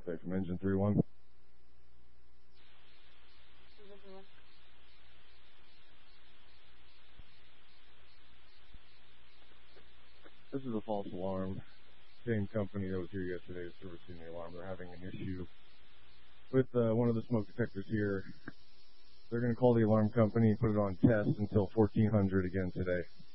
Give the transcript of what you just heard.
update from Engine 3-1. This is a false alarm. Same company that was here yesterday is servicing the alarm. They're having an issue with one of the smoke detectors here. They're going to call the alarm company and put it on test until 1400 again today.